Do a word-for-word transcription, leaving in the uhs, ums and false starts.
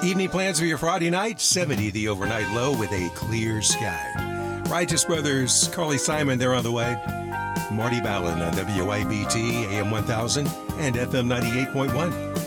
Evening plans for your Friday night, seventy the overnight low with a clear sky. Righteous Brothers, Carly Simon, they're on the way. Marty Ballin on W I B T, A M one thousand and F M ninety-eight point one.